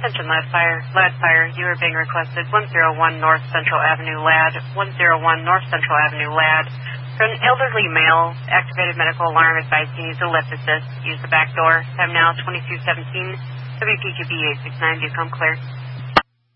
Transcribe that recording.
Attention, Lad Fire, you are being requested 101 North Central Avenue, Lad, 101 North Central Avenue, Lad. For an elderly male, activated medical alarm advised he needs a lift assist. Use the back door. Time now 22:17. WPQB 869, do come clear.